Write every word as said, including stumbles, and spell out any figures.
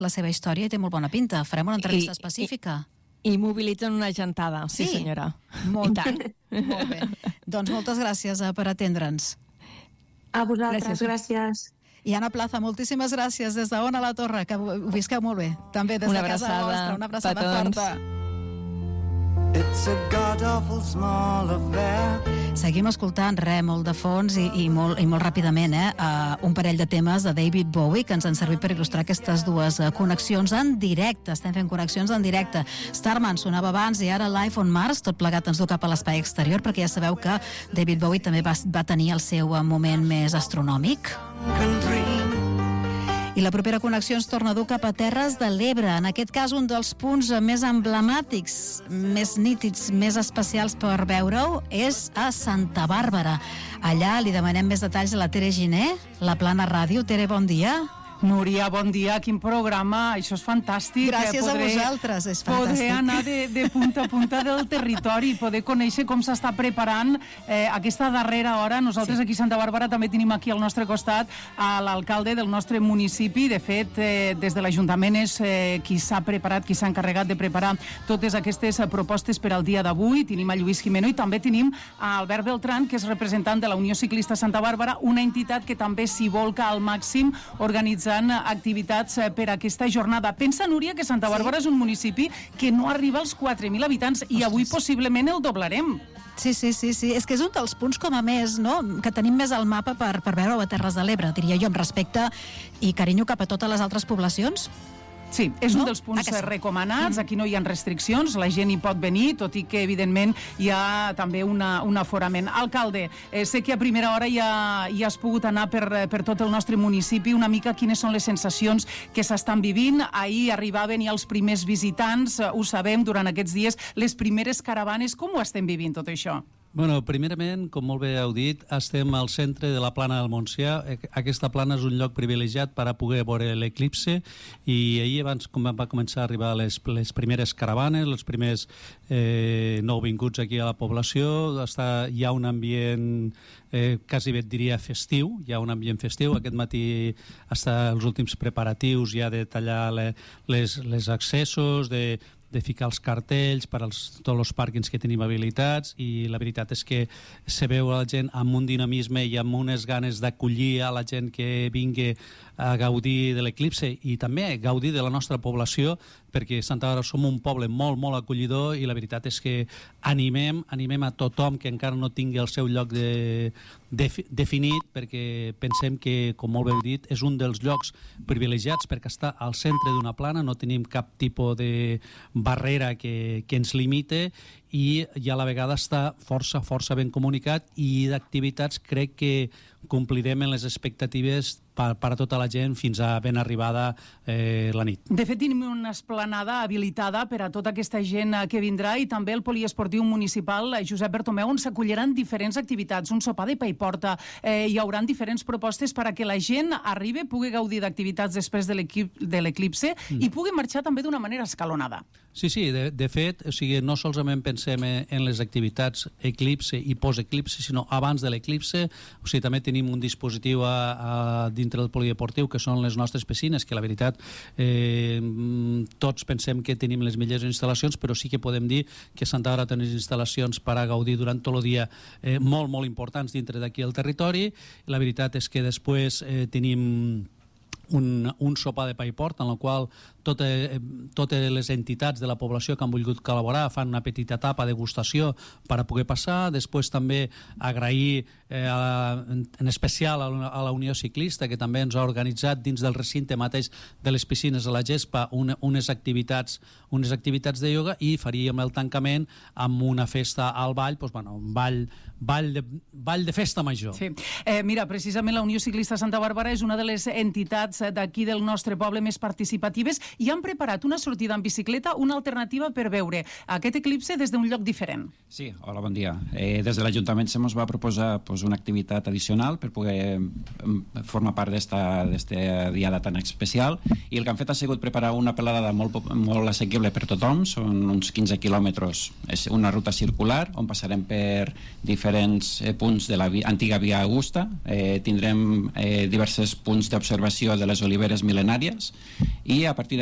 la seva història i té molt bona pinta. Farem una entrevista I, específica. I, i mobilitzen una gentada, sí, sí senyora. Molt, I tant. Molt bé. Doncs moltes gràcies per atendre'ns. A vosaltres, gràcies. gràcies. I Anna Plaza, moltíssimes gràcies des d'Ona a la Torre, que ho visqueu molt bé. També des una de casa vostra, una abraçada forta. It's a god-awful small affair. Seguim escoltant re, molt de fons i, i, molt, i molt ràpidament eh, uh, un parell de temes de David Bowie que ens han servit per il·lustrar aquestes dues uh, connexions en directe. Estem fent connexions en directe. Starman sonava abans i ara Life on Mars, tot plegat ens du cap a l'espai exterior, perquè ja sabeu que David Bowie també va, va tenir el seu moment més astronòmic. I la propera connexió ens torna a dur cap a Terres de l'Ebre. En aquest cas, un dels punts més emblemàtics, més nítids, més especials per veure-ho és a Santa Bàrbara. Allà li demanem més detalls a la Tere Giner, la Plana Ràdio. Tere, bon dia. Núria, bon dia, quin programa, això és fantàstic. Gràcies poder, a vosaltres, és fantàstic. Poder anar de, de punta a punta del territori, poder conèixer com s'està preparant eh, aquesta darrera hora. Nosaltres sí. aquí a Santa Bàrbara també tenim aquí al nostre costat a l'alcalde del nostre municipi. De fet, eh, des de l'Ajuntament és eh, qui s'ha preparat, qui s'ha encarregat de preparar totes aquestes propostes per al dia d'avui. Tenim a Lluís Jimeno i també tenim a Albert Beltran, que és representant de la Unió Ciclista Santa Bàrbara, una entitat que també s'hi volca al màxim organitzar activitats per aquesta jornada. Pensa, Núria, que Santa Bàrbara sí. és un municipi que no arriba als quatre mil habitants i Ostres. avui possiblement el doblarem. Sí, sí, sí, sí. És que és un dels punts com a més, no?, que tenim més al mapa per, per veure a Terres de l'Ebre, diria jo, amb respecte i carinyo cap a totes les altres poblacions. Sí, és no? un dels punts recomanats, aquí no hi ha restriccions, la gent hi pot venir, tot i que evidentment hi ha també una, un aforament. Alcalde, eh, sé que a primera hora ja, ja has pogut anar per, per tot el nostre municipi, una mica quines són les sensacions que s'estan vivint. Ahir arribaven ja els primers visitants, ho sabem, durant aquests dies, les primeres caravanes, com ho estem vivint tot això? Bueno, primerament, com molt bé heu dit, estem al centre de la plana del Montsià. Aquesta plana és un lloc privilegiat per a poder veure l'eclipse i ahir abans com va començar a arribar les, les primeres caravanes, els primers eh, nouvinguts aquí a la població. Està, hi ha un ambient eh, quasi bé et diria festiu, hi ha un ambient festiu. Aquest matí està els últims preparatius ja de tallar le, les, les accessos, de de ficar els cartells per als tots els pàrquings que tenim habilitats i la veritat és que se veu a la gent amb un dinamisme i amb unes ganes d'acollir a la gent que vingui a gaudir de l'eclipse i també gaudir de la nostra població perquè Santa Bàrbara som un poble molt, molt acollidor i la veritat és que animem, animem a tothom que encara no tingui el seu lloc de, de, definit perquè pensem que, com molt bé heu dit, és un dels llocs privilegiats perquè està al centre d'una plana, no tenim cap tipus de barrera que, que ens limite i, i a la vegada està força, força ben comunicat i d'activitats crec que complirem en les expectatives per, per a tota la gent fins a ben arribada eh, la nit. De fet, tenim una esplanada habilitada per a tota aquesta gent que vindrà i també el poliesportiu municipal Josep Bertomeu on s'acolliran diferents activitats, un sopar de pa i porta, eh, hi haurà diferents propostes per a que la gent arribi, pugui gaudir d'activitats després de l'eclipse mm. i pugui marxar també d'una manera escalonada. Sí, sí, de, de fet, o sigui, no solament pensem en les activitats eclipse i post-eclipse, sinó abans de l'eclipse, o sigui, també tenim un dispositiu a, a, dintre del polideportiu que són les nostres piscines, que la veritat eh, tots pensem que tenim les millors instal·lacions, però sí que podem dir que Santa Bàrbara té unes instal·lacions per a gaudir durant tot el dia eh, molt, molt importants dintre d'aquí el territori. La veritat és que després eh, tenim un, un sopar de pa i port en el qual totes, totes les entitats de la població que han volgut col·laborar fan una petita etapa de degustació per a poder passar. Després també agrair eh, a, en especial a la, a la Unió Ciclista que també ens ha organitzat dins del recinte mateix de les piscines de la Gespa una, unes activitats unes activitats de ioga i faríem el tancament amb una festa al ball, doncs, bueno, un ball, ball, de, ball de festa major. Sí. Eh, mira, precisament la Unió Ciclista Santa Bàrbara és una de les entitats d'aquí del nostre poble més participatives i han preparat una sortida en bicicleta, una alternativa per veure aquest eclipse des d'un lloc diferent. Sí, hola, bon dia. Eh, des de l'Ajuntament se ens va proposar pues, una activitat addicional per poder formar part d'esta diada tan especial i el que han fet ha sigut preparar una pelada molt, molt assequible per tothom, són uns quinze quilòmetres, és una ruta circular on passarem per diferents eh, punts de la vi- antiga Via Augusta, eh, tindrem eh, diversos punts d'observació de les oliveres mil·lenàries, i a partir